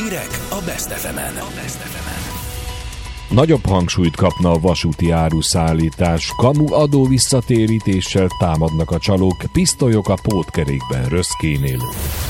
Hírek a Best FM-en. Nagyobb hangsúlyt kapna a vasúti áruszállítás. Kamu adó visszatérítéssel támadnak a csalók, pisztolyok a pótkerékben röszkénél.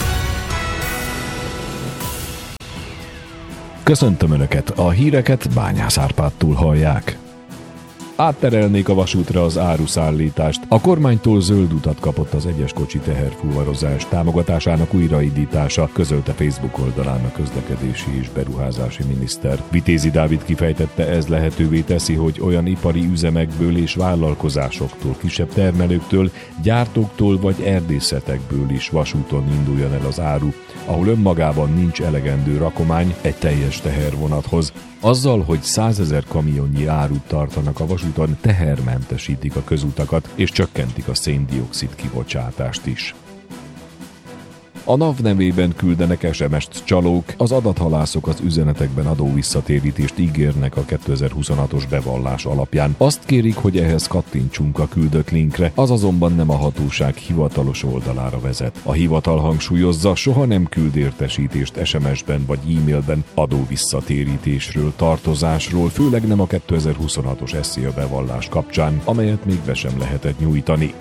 Köszöntöm Önöket, a híreket Bányász Árpádtól hallják. Átterelnék a vasútra az áruszállítást. A kormánytól zöld utat kapott az egyes kocsi teherfuvarozás támogatásának újraindítása, közölte Facebook oldalán a közlekedési és beruházási miniszter. Vitézi Dávid kifejtette, ez lehetővé teszi, hogy olyan ipari üzemekből és vállalkozásoktól, kisebb termelőktől, gyártóktól vagy erdészetekből is vasúton induljon el az áru, ahol önmagában nincs elegendő rakomány egy teljes tehervonathoz. Azzal, hogy 100 000 kamionnyi árut tartanak a vasúton, tehermentesítik a közutakat és csökkentik a szén-dioxid kibocsátást is. A NAV nevében küldenek SMS-t csalók, az adathalászok az üzenetekben adóvisszatérítést ígérnek a 2026-os bevallás alapján. Azt kérik, hogy ehhez kattintsunk a küldött linkre, az azonban nem a hatóság hivatalos oldalára vezet. A hivatal hangsúlyozza, soha nem küld értesítést SMS-ben vagy e-mailben adóvisszatérítésről, tartozásról, főleg nem a 2026-os SZIA bevallás kapcsán, amelyet még be sem lehetett nyújtani.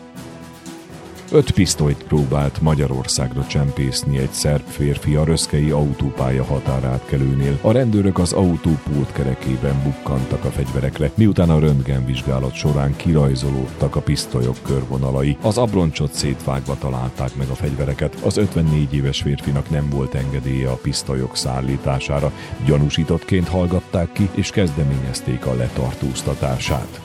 5 pisztolyt próbált Magyarországra csempészni egy szerb férfi a röszkei autópálya határátkelőnél. A rendőrök az autó pótkerekében bukkantak a fegyverekre, miután a röntgenvizsgálat során kirajzolódtak a pisztolyok körvonalai. Az abroncsot szétvágva találták meg a fegyvereket. Az 54 éves férfinak nem volt engedélye a pisztolyok szállítására. Gyanúsítottként hallgatták ki, és kezdeményezték a letartóztatását.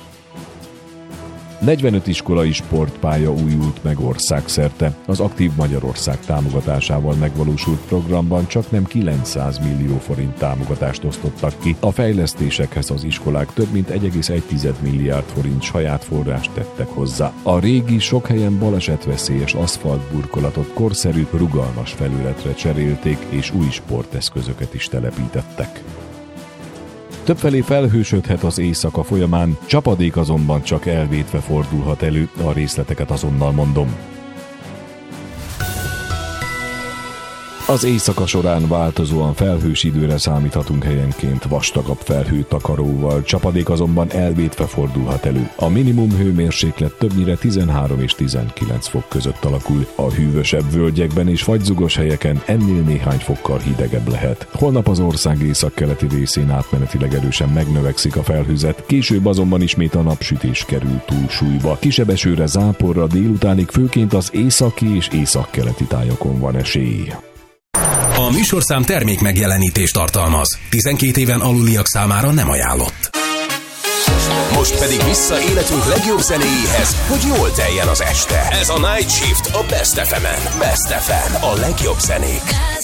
45 iskolai sportpálya újult meg országszerte. Az Aktív Magyarország támogatásával megvalósult programban csaknem 900 millió forint támogatást osztottak ki. A fejlesztésekhez az iskolák több mint 1,1 milliárd forint saját forrást tettek hozzá. A régi, sok helyen balesetveszélyes aszfaltburkolatot korszerű, rugalmas felületre cserélték, és új sporteszközöket is telepítettek. Többfelé felhősödhet az éjszaka folyamán, csapadék azonban csak elvétve fordulhat elő, a részleteket azonnal mondom. Az éjszaka során változóan felhős időre számíthatunk, helyenként vastagabb felhőtakaróval, csapadék azonban elvétve fordulhat elő. A minimum hőmérséklet többnyire 13 és 19 fok között alakul. A hűvösebb völgyekben és fagyzugos helyeken ennél néhány fokkal hidegebb lehet. Holnap az ország északkeleti részén átmenetileg erősen megnövekszik a felhőzet, később azonban ismét a napsütés kerül túlsúlyba. Kisebb esőre, záporra délutánig főként az északi és északkeleti tájakon van esély. A műsorszám termék megjelenítést tartalmaz. 12 éven aluliak számára nem ajánlott. Most pedig vissza életünk legjobb zenéjéhez, hogy jól teljen az este. Ez a Night Shift a Best FM-en. Best FM, a legjobb zenék.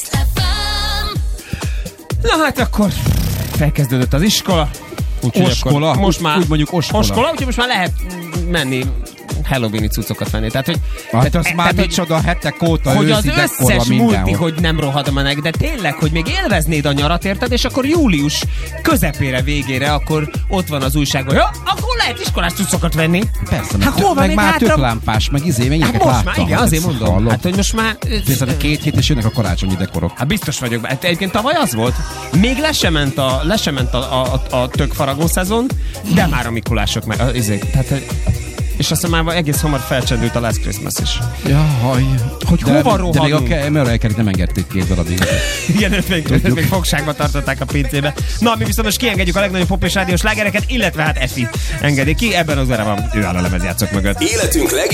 Na hát akkor felkezdődött az iskola. Oskola? Most már úgy mondjuk oskola, úgyhogy most már lehet menni Halloween-i cuccokat venni. Tehát, hogy, hát az már micsoda hetek óta hogy őszi, az összes multi, hogy nem rohadmanek, de tényleg, hogy még élveznéd a nyarat, érted, és akkor július közepére, végére, akkor ott van az újság, hogy ja, akkor lehet iskolás cuccokat venni. Persze, meg már töklámpás, meg mennyeket hát most láttam. már, igen, azért mondom. Hallom. Hát, hogy most már... Viszont 2 hét és jönnek a karácsonyi dekorok. Hát biztos vagyok. Hát egyébként tavaly az volt. Még le sem ment a tökfaragó szezon, de már a Mikulások meg... És aztán már egész hamar felcsendült a Last Christmas is. Jaj. Hogy hova rohadunk? De még a Mariah Carey nem engedték 2 darabig. Igen, őt még fogságba tartották a pincébe. Na, mi viszont most kiengedjük a legnagyobb pop és rádiós slágereket, illetve hát Effi engedi ki. Ebben az órában ő áll a lemezjátszók mögött. Életünk